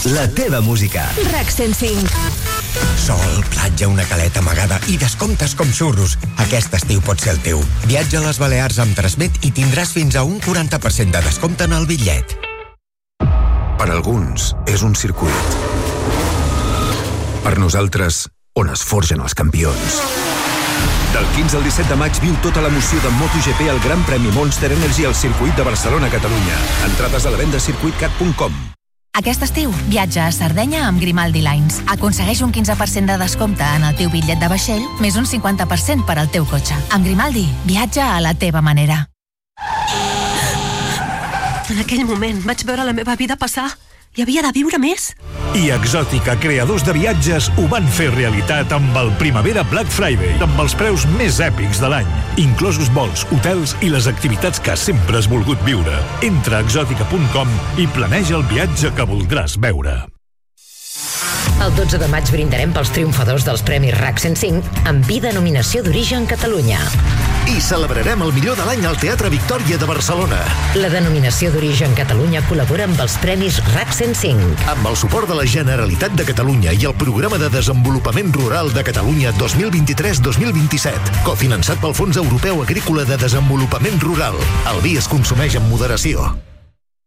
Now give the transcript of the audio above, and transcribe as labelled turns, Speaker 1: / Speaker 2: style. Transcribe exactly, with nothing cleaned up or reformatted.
Speaker 1: La teva música.
Speaker 2: RAC cent cinc.
Speaker 3: Sol, platja, una caleta amagada i descomptes com xurros. Aquest estiu pot ser el teu. Viatja a les Balears amb Transmet i tindràs fins a un quaranta per cent de descompte en el bitllet.
Speaker 4: Per alguns, és un circuit. Per nosaltres, on es forgen els campions. Del quinze al disset de maig viu tota l'emoció de MotoGP al Gran Premi Monster Energy al circuit de Barcelona, Catalunya. Entrades a la venda a circuit cat punt com.
Speaker 5: Aquest estiu, viatja a Sardenya amb Grimaldi Lines. Aconsegueix un quinze per cent de descompte en el teu bitllet de vaixell, més un cinquanta per cent per al teu cotxe. Amb Grimaldi, viatja a la teva manera.
Speaker 6: En aquell moment vaig veure la meva vida passar. Hi havia de viure més.
Speaker 7: I Exòtica, creadors de viatges, ho van fer realitat amb el Primavera Black Friday, amb els preus més èpics de l'any, inclosos vols, hotels i les activitats que sempre has volgut viure. Entra a exòtica punt com i planeja el viatge que voldràs veure.
Speaker 8: El dotze de maig brindarem pels triomfadors dels Premis RAC cent cinc amb vida nominació d'origen Catalunya.
Speaker 9: I celebrarem el millor de l'any al Teatre Victòria de Barcelona.
Speaker 8: La denominació d'origen Catalunya col·labora amb els Premis RAC cent cinc.
Speaker 9: Amb el suport de la Generalitat de Catalunya i el Programa de Desenvolupament Rural de Catalunya dos mil vint-i-tres dos mil vint-i-set, cofinançat pel Fons Europeu Agrícola de Desenvolupament Rural. El vi es consumeix amb moderació.